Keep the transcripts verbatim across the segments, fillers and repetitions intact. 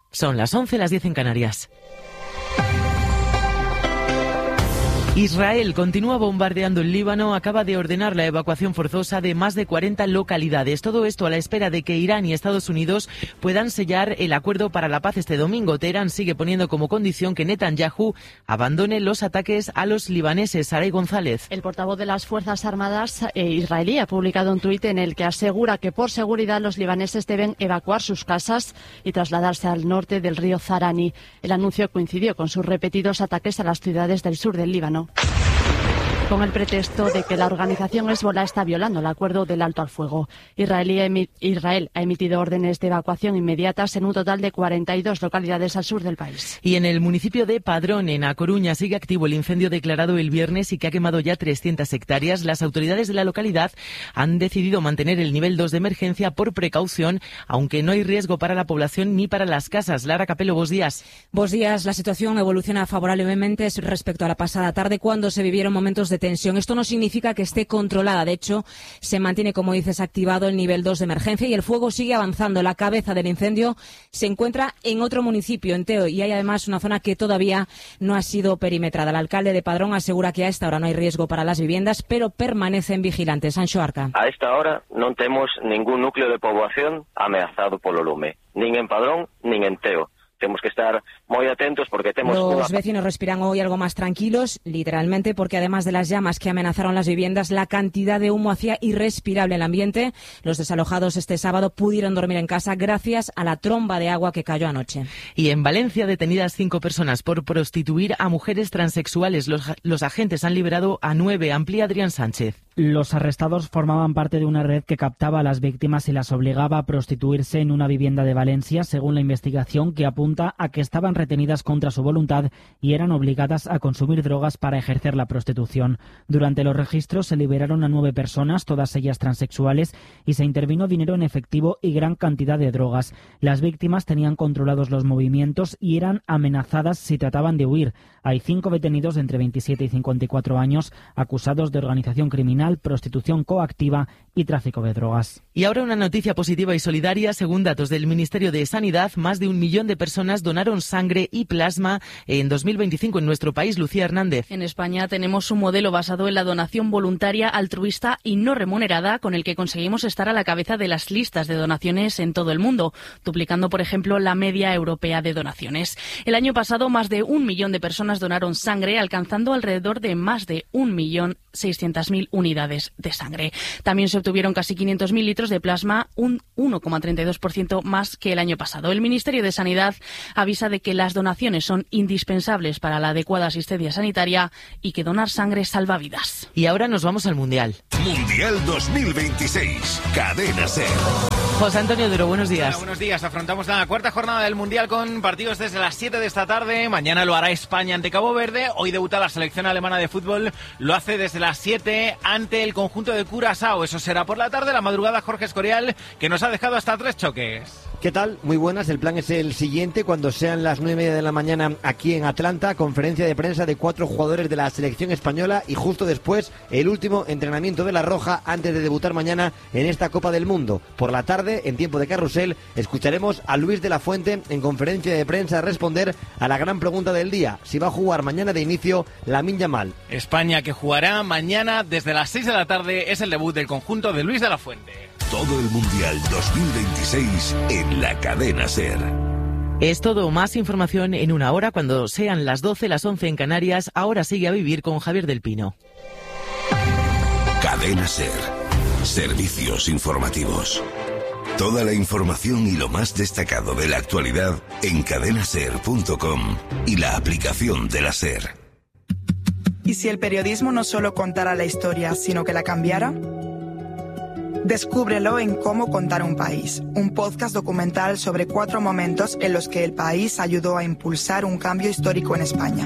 Son las once, las diez en Canarias. Israel continúa bombardeando el Líbano, acaba de ordenar la evacuación forzosa de más de cuarenta localidades. Todo esto a la espera de que Irán y Estados Unidos puedan sellar el acuerdo para la paz este domingo. Teherán sigue poniendo como condición que Netanyahu abandone los ataques a los libaneses. Saray González. El portavoz de las Fuerzas Armadas eh, israelí ha publicado un tuit en el que asegura que por seguridad los libaneses deben evacuar sus casas y trasladarse al norte del río Zarani. El anuncio coincidió con sus repetidos ataques a las ciudades del sur del Líbano, con el pretexto de que la organización Hezbolá está violando el acuerdo del alto al fuego. Israel, Israel ha emitido órdenes de evacuación inmediatas en un total de cuarenta y dos localidades al sur del país. Y en el municipio de Padrón, en A Coruña, sigue activo el incendio declarado el viernes y que ha quemado ya trescientas hectáreas. Las autoridades de la localidad han decidido mantener el nivel dos de emergencia por precaución, aunque no hay riesgo para la población ni para las casas. Lara Capelo, buenos días. Buenos días. La situación evoluciona favorablemente respecto a la pasada tarde, cuando se vivieron momentos de tensión. Esto no significa que esté controlada. De hecho, se mantiene, como dices, activado el nivel dos de emergencia y el fuego sigue avanzando. La cabeza del incendio se encuentra en otro municipio, en Teo, y hay además una zona que todavía no ha sido perimetrada. El alcalde de Padrón asegura que a esta hora no hay riesgo para las viviendas, pero permanecen vigilantes. Sancho Arca. A esta hora non temos ningún núcleo de poboación ameazado polo lume, nin en Padrón, nin en Teo. Tenemos que estar muy atentos porque tenemos... Los una... vecinos respiran hoy algo más tranquilos, literalmente, porque además de las llamas que amenazaron las viviendas, la cantidad de humo hacía irrespirable el ambiente. Los desalojados este sábado pudieron dormir en casa gracias a la tromba de agua que cayó anoche. Y en Valencia, detenidas cinco personas por prostituir a mujeres transexuales. Los, los agentes han liberado a nueve. Amplía Adrián Sánchez. Los arrestados formaban parte de una red que captaba a las víctimas y las obligaba a prostituirse en una vivienda de Valencia, según la investigación, que apunta a que estaban retenidas contra su voluntad y eran obligadas a consumir drogas para ejercer la prostitución. Durante los registros se liberaron a nueve personas, todas ellas transexuales, y se intervino dinero en efectivo y gran cantidad de drogas. Las víctimas tenían controlados los movimientos y eran amenazadas si trataban de huir. Hay cinco detenidos de entre veintisiete y cincuenta y cuatro años acusados de organización criminal, prostitución coactiva y tráfico de drogas. Y ahora una noticia positiva y solidaria. Según datos del Ministerio de Sanidad, más de un millón de personas donaron sangre y plasma en dos mil veinticinco en nuestro país. Lucía Hernández. En España tenemos un modelo basado en la donación voluntaria, altruista y no remunerada, con el que conseguimos estar a la cabeza de las listas de donaciones en todo el mundo, duplicando, por ejemplo, la media europea de donaciones. El año pasado, más de un millón de personas donaron sangre, alcanzando alrededor de más de un millón seiscientas mil unidades de sangre. También se obtuvieron casi quinientos mil litros de plasma, un uno coma treinta y dos por ciento más que el año pasado. El Ministerio de Sanidad avisa de que las donaciones son indispensables para la adecuada asistencia sanitaria y que donar sangre salva vidas. Y ahora nos vamos al Mundial. Mundial dos mil veintiséis, Cadena SER. José Antonio Duro, buenos días. Hola, buenos días. Afrontamos la cuarta jornada del Mundial con partidos desde las siete de esta tarde. Mañana lo hará España ante Cabo Verde. Hoy debuta la selección alemana de fútbol. Lo hace desde las siete ante el conjunto de Curazao. Eso será por la tarde. La madrugada, Jorge Escorial, que nos ha dejado hasta tres choques. ¿Qué tal? Muy buenas. El plan es el siguiente. Cuando sean las nueve y media de la mañana aquí en Atlanta, conferencia de prensa de cuatro jugadores de la selección española y justo después el último entrenamiento de la Roja antes de debutar mañana en esta Copa del Mundo. Por la tarde, en tiempo de carrusel, escucharemos a Luis de la Fuente en conferencia de prensa a responder a la gran pregunta del día: si va a jugar mañana de inicio Lamine Yamal. España, que jugará mañana desde las seis de la tarde, es el debut del conjunto de Luis de la Fuente. Todo el Mundial dos mil veintiséis en la Cadena SER. Es todo. Más información en una hora, cuando sean las doce, las once en Canarias. Ahora sigue a vivir con Javier del Pino. Cadena SER. Servicios informativos. Toda la información y lo más destacado de la actualidad en cadena ser punto com y la aplicación de la SER. ¿Y si el periodismo no solo contara la historia, sino que la cambiara? Descúbrelo en Cómo contar un país, un podcast documental sobre cuatro momentos en los que el país ayudó a impulsar un cambio histórico en España.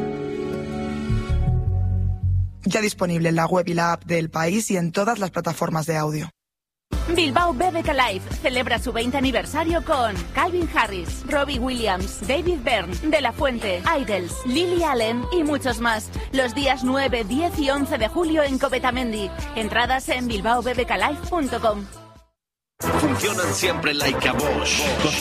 Ya disponible en la web y la app de El País y en todas las plataformas de audio. Bilbao B B K Live celebra su veinte aniversario con Calvin Harris, Robbie Williams, David Byrne, De La Fuente, Idols, Lily Allen y muchos más. Los días nueve, diez y once de julio en Copetamendi. Entradas en bilbao b b k live punto com. Funcionan siempre like a Bosch.